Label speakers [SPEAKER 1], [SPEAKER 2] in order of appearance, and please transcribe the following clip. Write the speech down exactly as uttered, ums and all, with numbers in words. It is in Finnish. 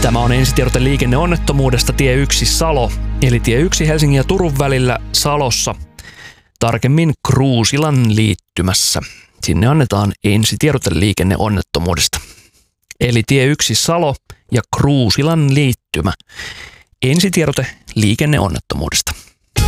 [SPEAKER 1] Tämä on ensitiedote liikenneonnettomuudesta tie yksi Salo, eli tie yksi Helsingin ja Turun välillä Salossa, tarkemmin Kruusilan liittymässä. Sinne annetaan ensitiedote liikenneonnettomuudesta. Eli tie yksi Salo ja Kruusilan liittymä. Ensitiedote liikenneonnettomuudesta.